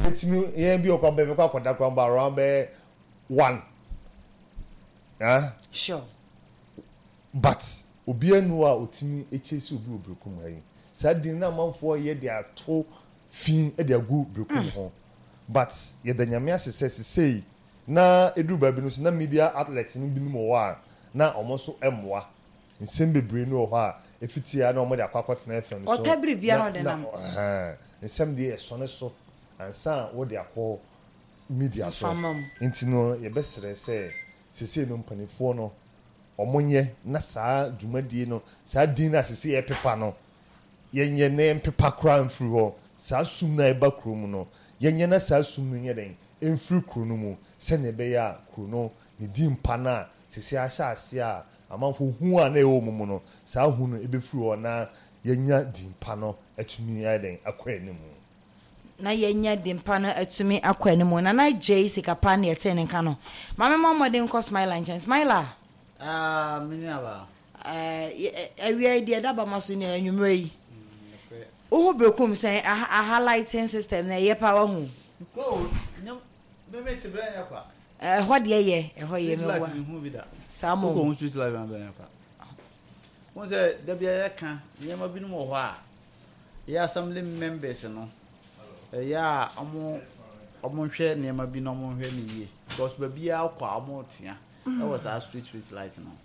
etimi yen bi okwa be kwa kwada kwa ba around be 1 sure but obi anu a otimi echesi obi obrekum ayi sadin na manfo ye de ato fin e de agu brekum ho but ye da nyame asese sei na edu ba bi no na media outlets ni binu mo wa na omoso emwa nsem bebre no ho a efitia na omo de akwakọta na FM so otabri bia no de nam nsem de esone so ansa wo de akọ media so intino ye besere se no mpanifo no omonye na saa dwumadie no saa din na sese ye pepa no yenye ne pepa kra mfiri ho saa sum na eba krom no yenye na saa sum no nye den emfiri kro no mu se ne be ya kro no ne di mpa na sese ahya ase a amanfo hu a na ewo mu no saa hu no ebefiri ho na yenya di mpa no atumi ya den akwa enimu na yenya di mpa no atumi akwa enimu na J sikapa na yete ne nka no mama modern ko smile and chance smile miniaba ewia dia da ba maso ne anwumre yi ohu brekum say a highlighting system na ye power hu ko nyam be meti bra ya kwa ho de ye ho ye me wa samo ko street live an bra ya kwa won say da bia ya kan nyama binu mo ho a ya assembly members no ya omo hwe nyama bi no omo hwe ni ye because ba bia akwa omo tia that was our street light no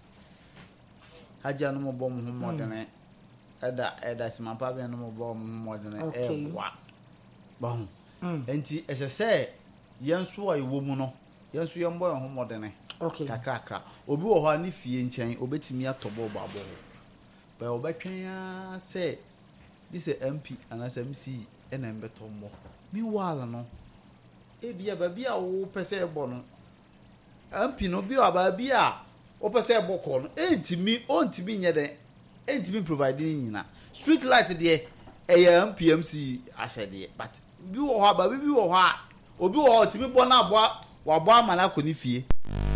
haja no mo bom ho modene eda simapa be no mo bom modene wa bon enti ese yenso ayewo mu no yenso yembo ho modene kakrakra obi wo ho ani fie nchen obetimi atobo babo ba obetwen ya say this MP and SMC enembeto mo mi wala no ebia ba bia wo pese ebo no MP no bi aba bia wo pese ebo ko no ontimi nye den entimi provide nyina street light de MPMC asede but bi wo ho aba bi wo ho a obi wo ho timi bo na abo amana ko ni fie